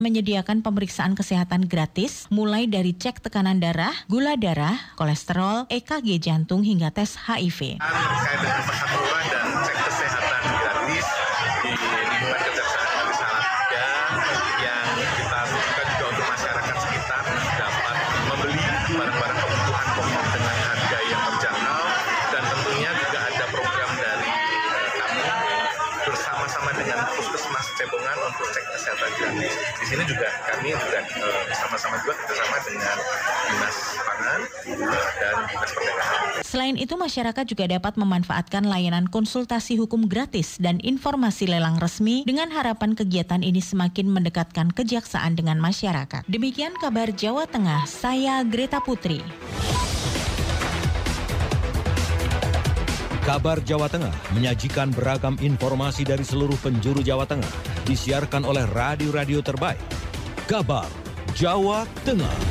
menyediakan pemeriksaan kesehatan gratis mulai dari cek tekanan darah, gula darah, kolesterol, EKG jantung hingga tes HIV. Terkait dengan pesan murah dan cek kesehatan gratis di lingkungan Kejaksaan Negeri Salatiga yang kita lakukan juga untuk masyarakat sekitar dapat membeli barang-barang kebutuhan pokok dengan harga yang terjangkau, dan tentunya juga ada program dari kami bersama-sama dengan Puskesmas Cebongan untuk cek kesehatan gratis. Di sini juga kami juga sama-sama juga kerjasama dengan Dinas Pangan dan Dinas Perdagangan. Selain itu, masyarakat juga dapat memanfaatkan layanan konsultasi hukum gratis dan informasi lelang resmi dengan harapan kegiatan ini semakin mendekatkan kejaksaan dengan masyarakat. Demikian kabar Jawa Tengah, saya Greta Putri. Kabar Jawa Tengah menyajikan beragam informasi dari seluruh penjuru Jawa Tengah, disiarkan oleh radio-radio terbaik. Kabar Jawa Tengah.